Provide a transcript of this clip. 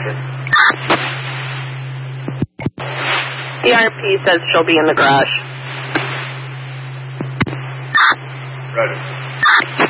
CRP says she'll be in the garage. Roger.